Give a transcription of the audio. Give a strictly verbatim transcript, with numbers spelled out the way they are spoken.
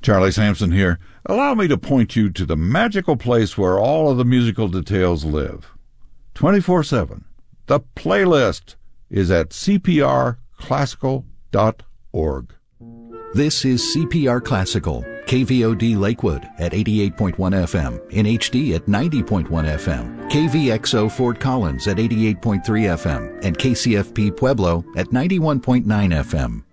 Charlie Sampson here. Allow me to point you to the magical place where all of the musical details live. twenty-four seven. The playlist is at c p r classical dot org. This is C P R Classical, K V O D Lakewood at eighty-eight point one F M, in H D at ninety point one F M, K V X O Fort Collins at eighty-eight point three F M, and K C F P Pueblo at ninety-one point nine F M.